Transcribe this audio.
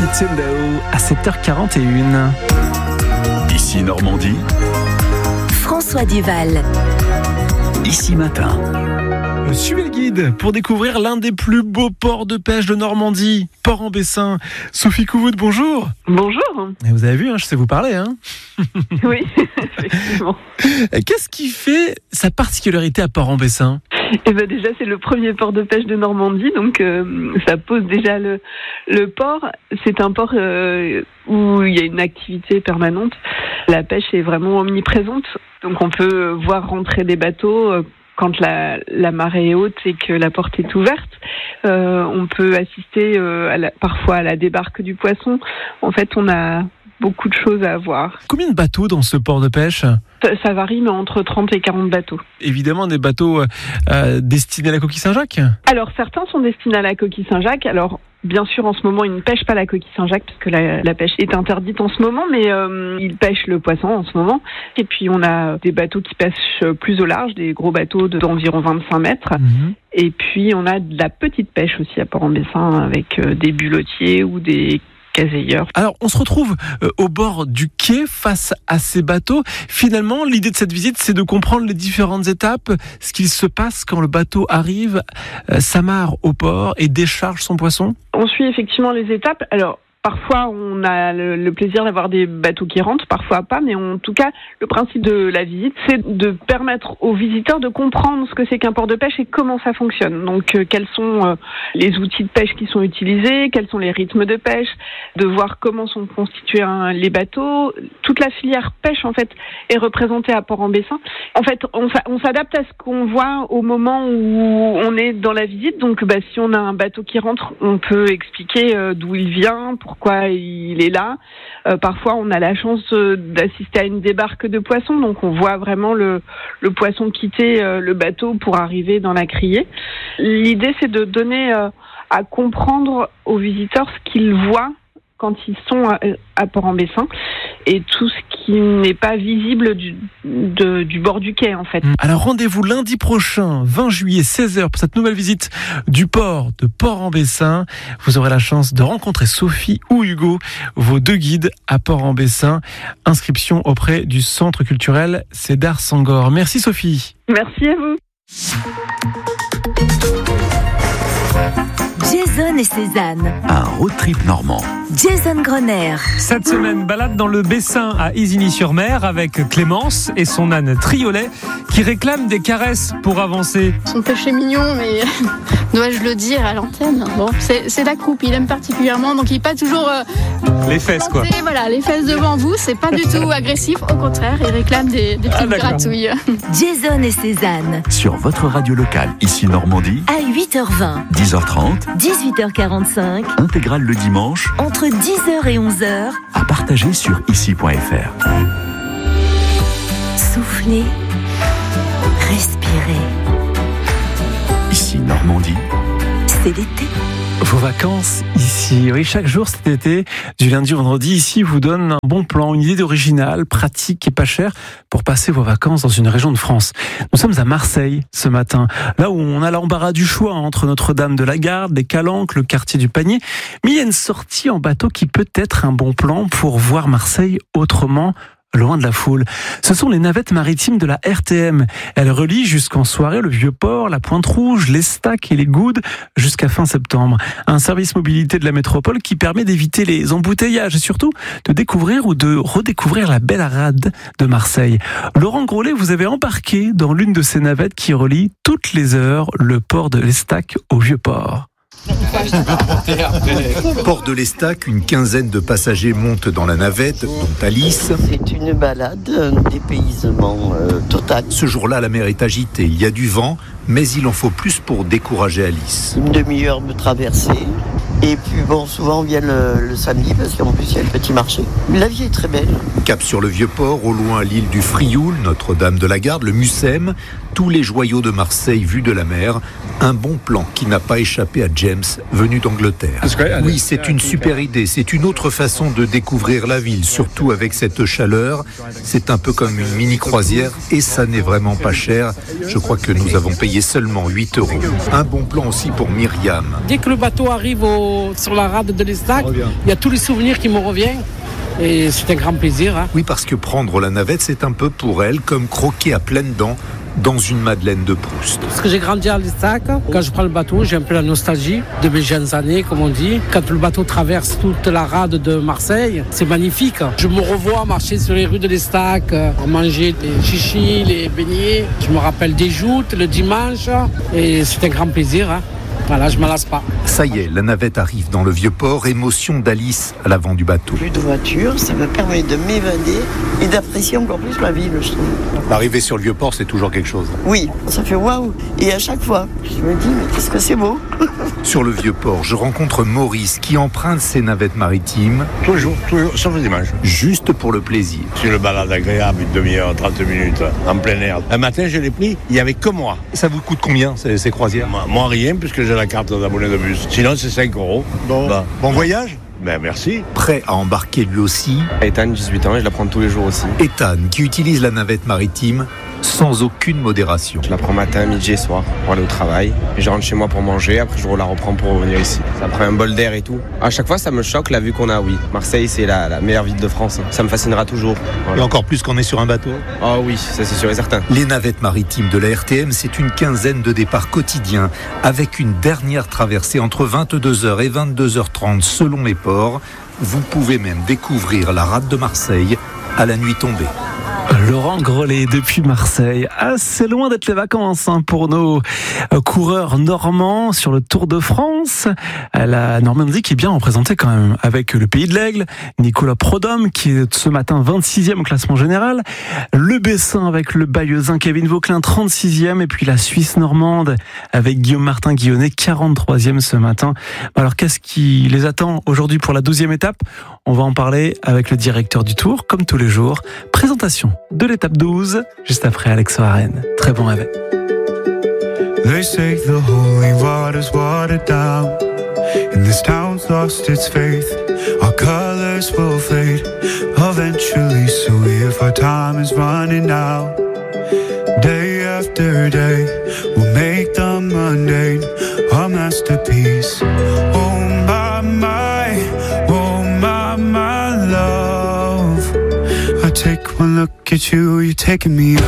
Rotundo à 7h41. Ici Normandie. François Duval. Ici Matin. Suivez le guide pour découvrir l'un des plus beaux ports de pêche de Normandie, Port-en-Bessin. Sophie Couvoud, bonjour. Bonjour. Et vous avez vu, je sais vous parler. Oui, effectivement. Qu'est-ce qui fait sa particularité à Port-en-Bessin ? Déjà, c'est le premier port de pêche de Normandie, donc ça pose déjà le port. C'est un port où il y a une activité permanente. La pêche est vraiment omniprésente, donc on peut voir rentrer des bateaux quand la marée est haute et que la porte est ouverte. On peut assister parfois à la débarque du poisson. En fait, on a beaucoup de choses à voir. Combien de bateaux dans ce port de pêche ? Ça varie, mais entre 30 et 40 bateaux. Évidemment, des bateaux destinés à la coquille Saint-Jacques ? Alors, certains sont destinés à la coquille Saint-Jacques. Alors, bien sûr, en ce moment, ils ne pêchent pas la coquille Saint-Jacques parce que la pêche est interdite en ce moment, mais ils pêchent le poisson en ce moment. Et puis, on a des bateaux qui pêchent plus au large, des gros bateaux d'environ 25 mètres. Mmh. Et puis, on a de la petite pêche aussi à Port-en-Bessin avec des bulotiers ou des caseilleurs. Alors, on se retrouve au bord du quai face à ces bateaux. Finalement, l'idée de cette visite, c'est de comprendre les différentes étapes, ce qu'il se passe quand le bateau arrive, s'amarre au port et décharge son poisson. On suit effectivement les étapes. Alors, parfois, on a le plaisir d'avoir des bateaux qui rentrent, parfois pas, mais en tout cas, le principe de la visite, c'est de permettre aux visiteurs de comprendre ce que c'est qu'un port de pêche et comment ça fonctionne. Donc, quels sont les outils de pêche qui sont utilisés, quels sont les rythmes de pêche, de voir comment sont constitués les bateaux. Toute la filière pêche, en fait, est représentée à Port-en-Bessin. En fait, on s'adapte à ce qu'on voit au moment où on est dans la visite. Donc, si on a un bateau qui rentre, on peut expliquer d'où il vient, pourquoi il est là. Parfois, on a la chance d'assister à une débarque de poissons, donc on voit vraiment le poisson quitter le bateau pour arriver dans la criée. L'idée, c'est de donner à comprendre aux visiteurs ce qu'ils voient quand ils sont à Port-en-Bessin et tout ce qui n'est pas visible du bord du quai, en fait. Alors, rendez-vous lundi prochain, 20 juillet, 16h, pour cette nouvelle visite du port de Port-en-Bessin. Vous aurez la chance de rencontrer Sophie ou Hugo, vos deux guides à Port-en-Bessin. Inscription auprès du Centre culturel Cédar Sangor. Merci Sophie. Merci à vous. Jason et Cézanne. Un road trip normand. Jason Grenier. Cette semaine, balade dans le Bessin à Isigny-sur-Mer avec Clémence et son âne Triolet qui réclament des caresses pour avancer. Son péché mignon, mais dois-je le dire à l'antenne ? Bon, c'est la coupe, il aime particulièrement, donc il n'est pas toujours... les fesses, quoi. Voilà, les fesses devant vous, c'est pas du tout agressif, au contraire, il réclame des petites gratouilles. Jason et Cézanne. Sur votre radio locale, ici Normandie. À 8h20. 10h30. 18h45. Intégrale le dimanche. Entre 10h et 11h. À partager sur ici.fr. Soufflez. Respirez. Ici Normandie. C'est l'été. Vos vacances ici. Oui, chaque jour cet été, du lundi au vendredi, ici vous donne un bon plan, une idée originale, pratique et pas chère pour passer vos vacances dans une région de France. Nous sommes à Marseille ce matin, là où on a l'embarras du choix entre Notre-Dame de la Garde, les Calanques, le quartier du Panier. Mais il y a une sortie en bateau qui peut être un bon plan pour voir Marseille autrement, loin de la foule. Ce sont les navettes maritimes de la RTM. Elles relient jusqu'en soirée le Vieux-Port, la Pointe-Rouge, l'Estac et les Goudes jusqu'à fin septembre. Un service mobilité de la métropole qui permet d'éviter les embouteillages et surtout de découvrir ou de redécouvrir la belle rade de Marseille. Laurent Grolet, vous avez embarqué dans l'une de ces navettes qui relie toutes les heures le port de l'Estac au Vieux-Port. Port de l'Estac, une quinzaine de passagers montent dans la navette, dont Alice. C'est une balade, un dépaysement total. Ce jour-là, la mer est agitée, il y a du vent, mais il en faut plus pour décourager Alice. Une demi-heure de traversée. Et puis souvent on vient le samedi parce qu'en plus il y a le petit marché. La vie est très belle. Cap sur le Vieux-Port, au loin l'île du Frioul, Notre-Dame de la Garde, le Mucem. tous les joyaux de Marseille vus de la mer. Un bon plan qui n'a pas échappé à James, venu d'Angleterre. Oui, c'est une super idée. C'est une autre façon de découvrir la ville, surtout avec cette chaleur. C'est un peu comme une mini-croisière et ça n'est vraiment pas cher. Je crois que nous avons payé seulement 8 €. Un bon plan aussi pour Myriam. Dès que le bateau arrive sur la rade de l'Estac, il y a tous les souvenirs qui me reviennent. Et c'est un grand plaisir. Oui, parce que prendre la navette, c'est un peu pour elle comme croquer à pleines dents dans une Madeleine de Proust. Parce que j'ai grandi à l'Estac, quand je prends le bateau, j'ai un peu la nostalgie de mes jeunes années, comme on dit. Quand le bateau traverse toute la rade de Marseille, c'est magnifique. Je me revois marcher sur les rues de l'Estac, manger les chichis, les beignets. Je me rappelle des joutes le dimanche et c'est un grand plaisir. Voilà, je ne me lasse pas. Ça y est, la navette arrive dans le Vieux-Port. Émotion d'Alice à l'avant du bateau. Plus de voiture, ça me permet de m'évader et d'apprécier encore plus la ville, je trouve. L'arrivée sur le Vieux-Port, c'est toujours quelque chose. Oui, ça fait waouh. Et à chaque fois, je me dis, mais qu'est-ce que c'est beau. Sur le Vieux-Port, je rencontre Maurice qui emprunte ses navettes maritimes. Tous les jours, sauf le dimanche. Juste pour le plaisir. C'est une balade agréable, une demi-heure, 30 minutes, en plein air. Un matin, je l'ai pris, il n'y avait que moi. Ça vous coûte combien, ces croisières ? Moi, rien, puisque j'ai la carte d'abonné de bus. Sinon, c'est 5 €. Bon voyage ? Ben, merci. Prêt à embarquer lui aussi. Ethan, 18 ans, et je la prends tous les jours aussi. Ethan, qui utilise la navette maritime sans aucune modération. Je la prends matin, midi et soir pour aller au travail. Et je rentre chez moi pour manger, après je la reprends pour revenir ici. Ça prend un bol d'air et tout. À chaque fois, ça me choque la vue qu'on a, oui. Marseille, c'est la meilleure ville de France. Ça me fascinera toujours. Voilà. Et encore plus qu'on est sur un bateau. Oh oui, ça c'est sûr et certain. Les navettes maritimes de la RTM, c'est une quinzaine de départs quotidiens, avec une dernière traversée entre 22h et 22h30 selon les ports. Vous pouvez même découvrir la rade de Marseille à la nuit tombée. Laurent Grollet depuis Marseille. Assez loin d'être les vacances pour nos coureurs normands sur le Tour de France. La Normandie qui est bien représentée quand même avec le Pays de l'Aigle, Nicolas Prodhomme qui est ce matin 26e au classement général, le Bessin avec le Bayeuxin Kevin Vauquelin 36e et puis la Suisse normande avec Guillaume Martin-Guillonnet 43e ce matin. Alors qu'est-ce qui les attend aujourd'hui pour la 12e étape ? On va en parler avec le directeur du Tour comme tous les jours. Présentation de l'étape 12, juste après Alex O'Haren. Très bon réveil. They say the holy water's watered down, and this town's lost its faith. Our colors will fade eventually, so if our time is running out, day after day, we'll make the mundane a masterpiece. Oh my love, I take one look at you, you're taking me